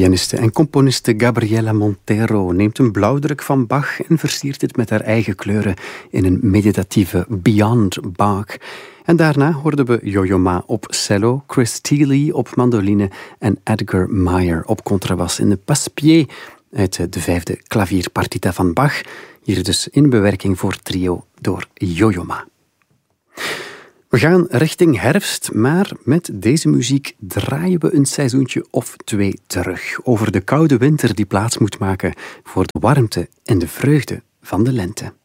Pianiste en componiste Gabriela Montero neemt een blauwdruk van Bach en versiert het met haar eigen kleuren in een meditatieve Beyond Bach. En daarna hoorden we Yo-Yo Ma op cello, Chris Thile op mandoline en Edgar Meyer op contrabas in de Passepied uit de 5e klavierpartita van Bach. Hier dus in bewerking voor trio door Yo-Yo Ma. We gaan richting herfst, maar met deze muziek draaien we een seizoentje of 2 terug. Over de koude winter die plaats moet maken voor de warmte en de vreugde van de lente.